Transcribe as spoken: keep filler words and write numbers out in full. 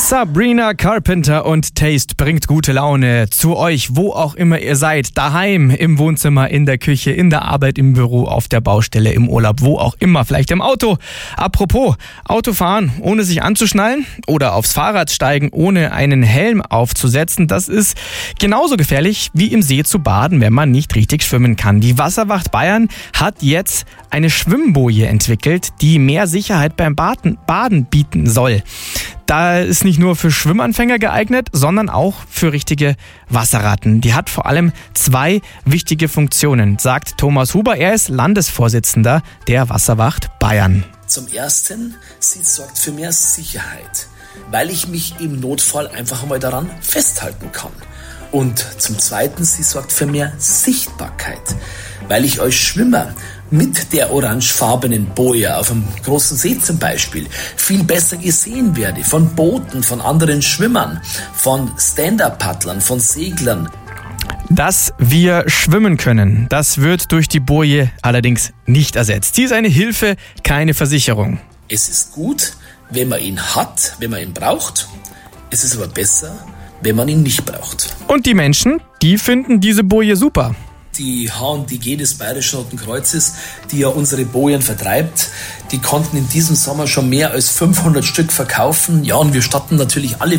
Sabrina Carpenter und Taste bringt gute Laune zu euch, wo auch immer ihr seid. Daheim, im Wohnzimmer, in der Küche, in der Arbeit, im Büro, auf der Baustelle, im Urlaub, wo auch immer. Vielleicht im Auto. Apropos, Autofahren ohne sich anzuschnallen oder aufs Fahrrad steigen ohne einen Helm aufzusetzen. Das ist genauso gefährlich wie im See zu baden, wenn man nicht richtig schwimmen kann. Die Wasserwacht Bayern hat jetzt eine Schwimmboje entwickelt, die mehr Sicherheit beim Baden, Baden bieten soll. Da ist nicht nur für Schwimmanfänger geeignet, sondern auch für richtige Wasserratten. Die hat vor allem zwei wichtige Funktionen, sagt Thomas Huber. Er ist Landesvorsitzender der Wasserwacht Bayern. Zum Ersten, sie sorgt für mehr Sicherheit, weil ich mich im Notfall einfach einmal daran festhalten kann. Und zum Zweiten, sie sorgt für mehr Sichtbarkeit, weil ich als Schwimmer mit der orangefarbenen Boje auf einem großen See zum Beispiel viel besser gesehen werde von Booten, von anderen Schwimmern, von Stand-Up-Paddlern, von Seglern. Dass wir schwimmen können, das wird durch die Boje allerdings nicht ersetzt. Sie ist eine Hilfe, keine Versicherung. Es ist gut, wenn man ihn hat, wenn man ihn braucht. Es ist aber besser, wenn man ihn nicht braucht. Und die Menschen, die finden diese Boje super. Die H und D G des Bayerischen Roten Kreuzes, die ja unsere Bojen vertreibt, die konnten in diesem Sommer schon mehr als fünfhundert Stück verkaufen. Ja, und wir statten natürlich alle